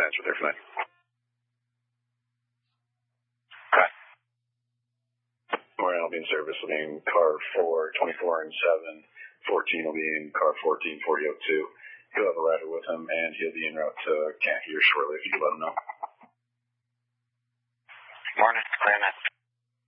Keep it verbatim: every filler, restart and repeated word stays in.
transfer there for that. Okay. Morgan will be in service in car four, twenty-four and seven. fourteen will be in car fourteen, forty oh two. He'll have a rider with him, and he'll be en route to camp here shortly if you could let him know. Morning. Clear that.